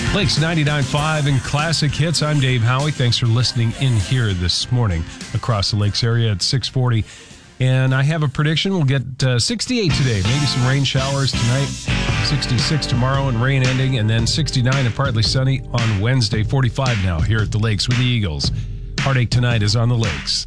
Lakes 99.5 and Classic Hits. I'm Dave Howie. Thanks for listening in here this morning across the Lakes area at 6:40. And I have a prediction. We'll get 68 today. Maybe some rain showers tonight. 66 tomorrow and rain ending. And then 69 and partly sunny on Wednesday. 45 now here at the Lakes with the Eagles. Heartache Tonight is on the Lakes.